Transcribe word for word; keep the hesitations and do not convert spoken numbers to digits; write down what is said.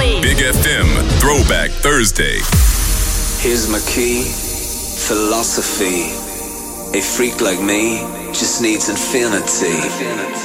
Lee. Big F M Throwback Thursday. Here's my key, philosophy. A freak like me just needs infinity.